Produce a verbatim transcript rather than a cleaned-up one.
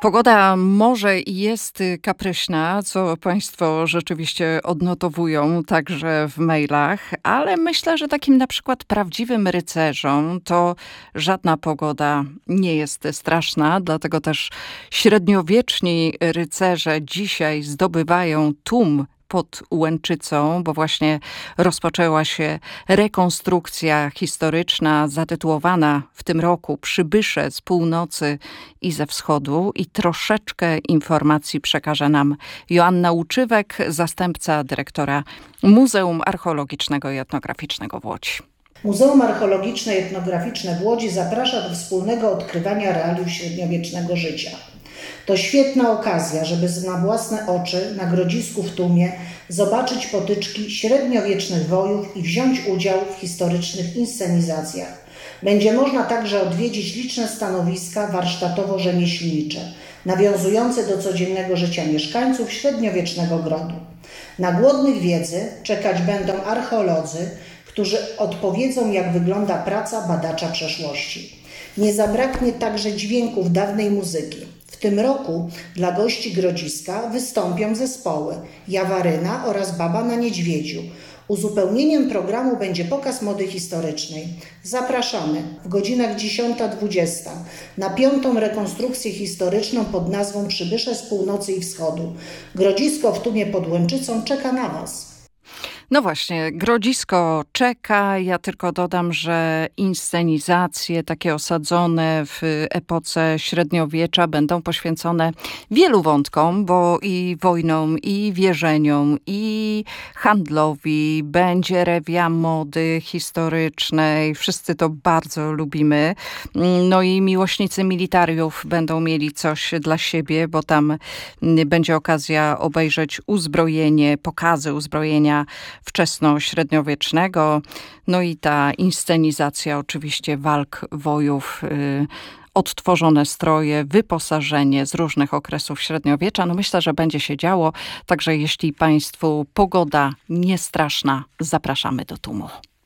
Pogoda może i jest kapryśna, co państwo rzeczywiście odnotowują także w mailach, ale myślę, że takim na przykład prawdziwym rycerzom to żadna pogoda nie jest straszna, dlatego też średniowieczni rycerze dzisiaj zdobywają tłum pod Łęczycą, bo właśnie rozpoczęła się rekonstrukcja historyczna zatytułowana w tym roku Przybysze z północy i ze wschodu i troszeczkę informacji przekaże nam Joanna Łuczywek, zastępca dyrektora Muzeum Archeologicznego i Etnograficznego w Łodzi. Muzeum Archeologiczne i Etnograficzne w Łodzi zaprasza do wspólnego odkrywania realiów średniowiecznego życia. To świetna okazja, żeby na własne oczy na Grodzisku w Tumie zobaczyć potyczki średniowiecznych wojów i wziąć udział w historycznych inscenizacjach. Będzie można także odwiedzić liczne stanowiska warsztatowo-rzemieślnicze, nawiązujące do codziennego życia mieszkańców średniowiecznego Grodu. Na głodnych wiedzy czekać będą archeolodzy, którzy odpowiedzą, jak wygląda praca badacza przeszłości. Nie zabraknie także dźwięków dawnej muzyki. W tym roku dla gości Grodziska wystąpią zespoły Jawaryna oraz Baba na Niedźwiedziu. Uzupełnieniem programu będzie pokaz mody historycznej. Zapraszamy w godzinach dziesiąta dwudziesta na piątą rekonstrukcję historyczną pod nazwą Przybysze z północy i wschodu. Grodzisko w Tumie pod Łęczycą czeka na Was. No właśnie, Grodzisko czeka. Ja tylko dodam, że inscenizacje takie osadzone w epoce średniowiecza będą poświęcone wielu wątkom, bo i wojnom, i wierzeniom, i handlowi. Będzie rewia mody historycznej. Wszyscy to bardzo lubimy. No i miłośnicy militariów będą mieli coś dla siebie, bo tam będzie okazja obejrzeć uzbrojenie, pokazy uzbrojenia wczesno-średniowiecznego, no i ta inscenizacja oczywiście walk, wojów, yy, odtworzone stroje, wyposażenie z różnych okresów średniowiecza. No myślę, że będzie się działo, także jeśli państwu pogoda nie straszna, zapraszamy do Tumu.